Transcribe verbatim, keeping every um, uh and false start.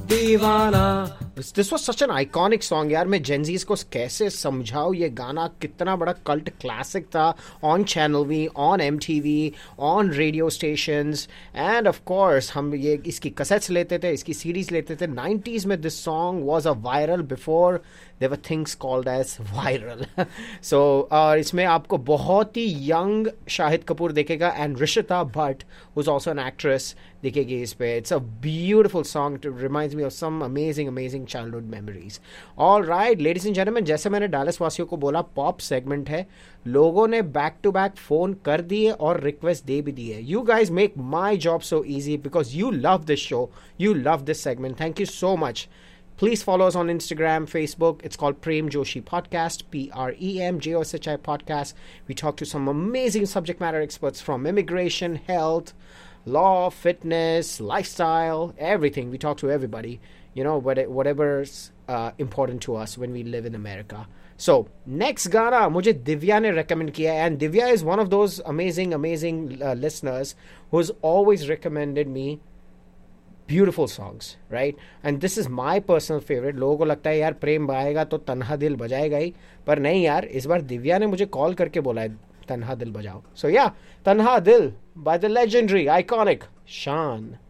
दीवाना. This was such an iconic song यार. मैं जेनजीज को कैसे समझाऊँ ये गाना कितना बड़ा कल्ट क्लासिक था. On channel we, on M T V, on radio stations, end of course हम ये इसकी कैसेट्स लेते थे, इसकी सीडीज लेते थे. नाइन्टीज़ में this song was a viral before there were things called as viral. सो और इसमें आपको बहुत ही यंग शाहिद कपूर देखेगा and Rishita Bhatt who's also an actress दिखेगी इस पे. It's a beautiful song. It reminds me of some amazing amazing childhood memories. All right, ladies and gentlemen, जैसे मैंने डालस वासियों को बोला पॉप सेगमेंट है. लोगों ने बैक टू बैक फोन कर दिए और रिक्वेस्ट दे भी दी है. You guys make my job so easy because you love this show. You love this segment. Thank you so much. Please follow us on Instagram, Facebook. It's called Prem Joshi Podcast, P R E M J O S H I Podcast. We talk to some amazing subject matter experts from immigration, health, law, fitness, lifestyle, everything. We talk to everybody, you know, whatever's uh, important to us when we live in America. So, next Gana, मुझे दिव्या ने recommend किया, and Divya is one of those amazing, amazing uh, listeners who's always recommended me beautiful songs, right? And this is my personal favorite. लोगों को लगता है यार प्रेम बजाएगा तो तन्हा दिल बजाएगा ही, पर नहीं यार, इस बार दिव्या ने मुझे कॉल करके बोला है तन्हा दिल बजाओ. So yeah, तन्हा दिल by the legendary, iconic Shaan.